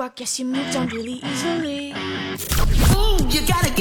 I guess you moved on really easily. Ooh, you gotta get